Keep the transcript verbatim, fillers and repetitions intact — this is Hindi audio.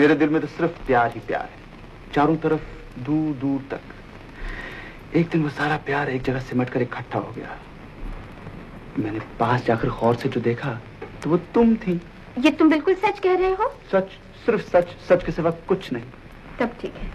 मेरे दिल में तो सिर्फ प्यार ही प्यार है, चारों तरफ, दूर दूर तक। एक दिन वो सारा प्यार एक जगह सिमट कर इकट्ठा हो गया। मैंने पास जाकर गौर से जो देखा तो वो तुम थी। ये तुम बिल्कुल सच कह रहे हो? सच, सिर्फ सच, सच के सिवा कुछ नहीं। तब ठीक है।